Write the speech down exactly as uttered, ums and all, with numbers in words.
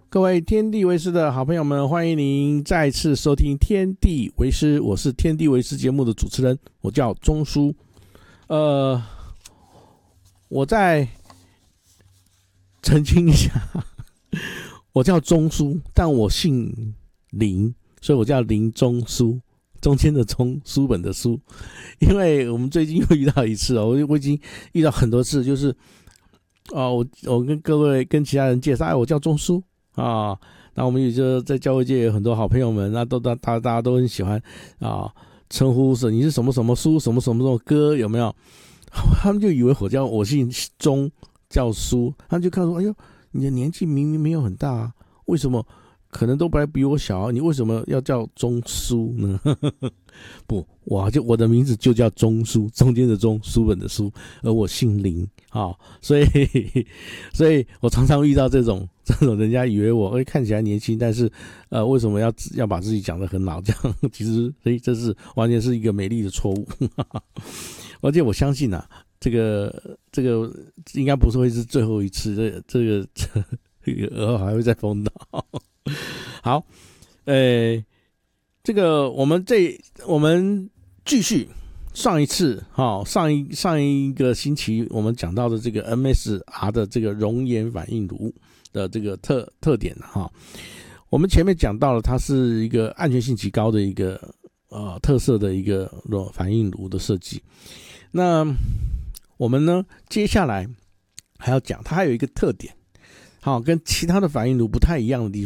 各位天地为师的好朋友们，欢迎您再次收听天地为师，我是天地为师节目的主持人，我叫钟叔。呃，我再澄清一下，我叫钟叔，但我姓林，所以我叫林钟书，中间的钟，书本的书。因为我们最近又遇到一次哦，我我已经遇到很多次，就是哦，我我跟各位跟其他人介绍，哎，我叫钟叔。啊，那我们也就在教会界有很多好朋友们，那都大大大家都很喜欢啊，称呼是你是什么什么书，什么什么什么哥，有没有？他们就以为我叫我姓钟叫书，他们就看说，哎呦，你的年纪明明没有很大啊，为什么可能都不比我小啊？你为什么要叫钟书呢？不，我就我的名字就叫钟书，中间的钟，书本的书，而我姓林啊，所以所以我常常遇到这种这种人家以为我会看起来年轻，但是呃为什么要要把自己讲得很老？这样其实所以这是完全是一个美丽的错误。而且我相信啊，这个这个应该不是会是最后一次，这这个这个以后还会再碰到。好，呃，这个我们这我们继续上一次哈、哦，上一上一个星期我们讲到的这个 M S R 的这个熔岩反应炉的这个特特点哈、哦，我们前面讲到了，它是一个安全性极高的一个呃特色的一个反应炉的设计。那我们呢，接下来还要讲，它还有一个特点。好，跟其他的反应炉不太一样的地